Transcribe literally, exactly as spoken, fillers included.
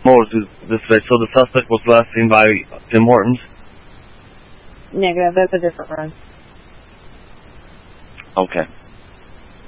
Morris is this way. So the suspect was last seen by Tim Hortons? Negative, that's a different run. Okay.